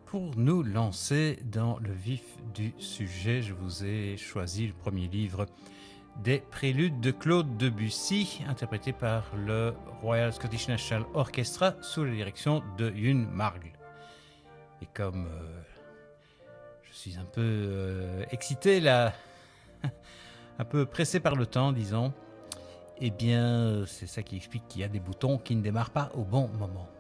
Pour nous lancer dans le vif du sujet, je vous ai choisi le premier livre des Préludes de Claude Debussy, interprété par le Royal Scottish National Orchestra sous la direction de Yun Margle. Et comme je suis un peu excité là, un peu pressé par le temps, disons, eh bien c'est ça qui explique qu'il y a des boutons qui ne démarrent pas au bon moment.